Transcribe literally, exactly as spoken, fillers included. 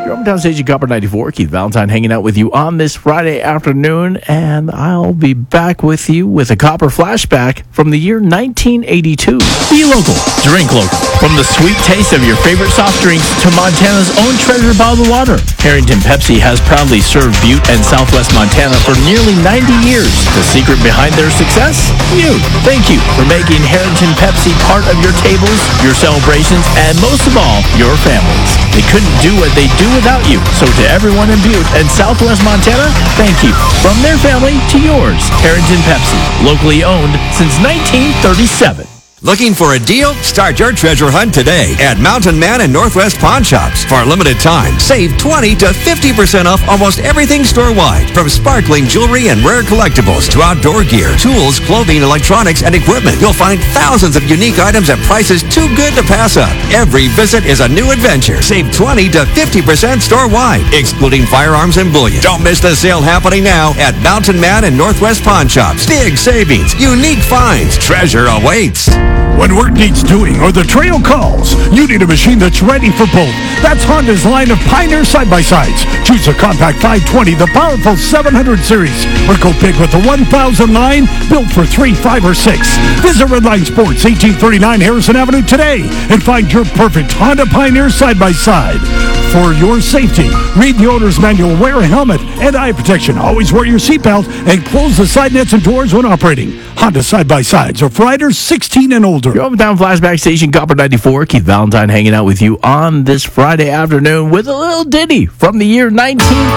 Your hometown station, Copper ninety-four. Keith Valentine hanging out with you on this Friday afternoon, and I'll be back with you with a Copper flashback from the year nineteen eighty-two. Be local, drink local. From the sweet taste of your favorite soft drinks to Montana's own treasure bottled water, Harrington Pepsi has proudly served Butte and Southwest Montana for nearly ninety years. The secret behind their success? You. Thank you for making Harrington Pepsi part of your tables, your celebrations, and most of all, your families. They couldn't do what they do without you. So to everyone in Butte and Southwest Montana, thank you. From their family to yours, Harrington Pepsi, locally owned since nineteen thirty-seven. Looking for a deal? Start your treasure hunt today at Mountain Man and Northwest Pawn Shops. For a limited time, save twenty to fifty percent off almost everything store-wide. From sparkling jewelry and rare collectibles to outdoor gear, tools, clothing, electronics, and equipment, you'll find thousands of unique items at prices too good to pass up. Every visit is a new adventure. Save twenty to fifty percent store-wide, excluding firearms and bullion. Don't miss the sale happening now at Mountain Man and Northwest Pawn Shops. Big savings, unique finds, treasure awaits. When work needs doing or the trail calls, you need a machine that's ready for both. That's Honda's line of Pioneer side-by-sides. Choose the compact five twenty, the powerful seven hundred series, or go big with the one thousand line, built for three, five, or six. Visit Redline Sports, eighteen thirty-nine Harrison Avenue today and find your perfect Honda Pioneer side-by-side. For your safety, read the owner's manual, wear a helmet and eye protection. Always wear your seatbelt and close the side nets and doors when operating. Honda side-by-sides are for riders sixteen and older. Your hometown flashback station, Copper ninety-four. Keith Valentine hanging out with you on this Friday afternoon with a little ditty from the year nineteen